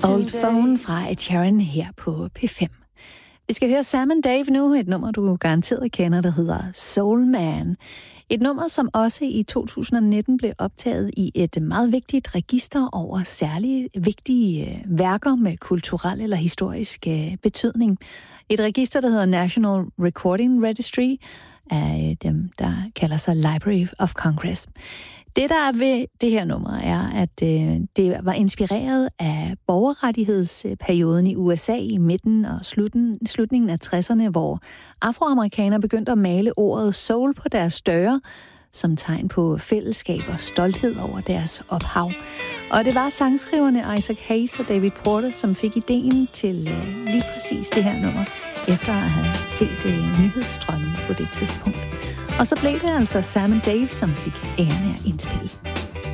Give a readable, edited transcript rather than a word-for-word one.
Old Phone fra Ed Sheeran her på P5. Vi skal høre Sam & Dave nu, et nummer, du garanteret kender, der hedder Soul Man. Et nummer, som også i 2019 blev optaget i et meget vigtigt register over særligt vigtige værker med kulturel eller historisk betydning. Et register, der hedder National Recording Registry, af dem, der kalder sig Library of Congress. Det, der er ved det her nummer, er, at det var inspireret af borgerrettighedsperioden i USA i midten og slutningen af 60'erne, hvor afroamerikanere begyndte at male ordet soul på deres døre, som tegn på fællesskab og stolthed over deres ophav. Og det var sangskriverne Isaac Hayes og David Porter, som fik ideen til lige præcis det her nummer, efter at have set nyhedsstrømmen på det tidspunkt. Og så blev det altså Sam & Dave, som fik æren af at indspille.